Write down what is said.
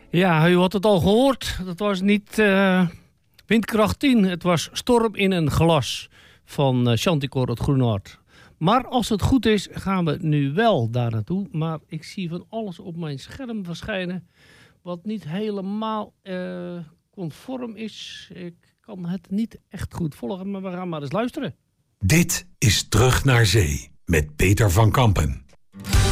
Ja, u had het al gehoord. Dat was niet windkracht 10. Het was Storm in een glas van Chanticor het Groenhart. Maar als het goed is, gaan we nu wel daar naartoe. Maar ik zie van alles op mijn scherm verschijnen wat niet helemaal conform is. Ik kan het niet echt goed volgen, maar we gaan maar eens luisteren. Dit is Terug naar Zee met Peter van Kampen.